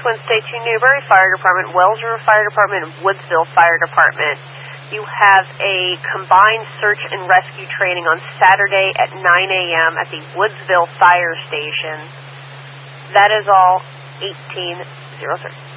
Twin State 2 Newberry Fire Department, Wells River Fire Department, and Woodsville Fire Department. You have a combined search and rescue training on Saturday at 9 a.m. at the Woodsville Fire Station. That is all. 1803.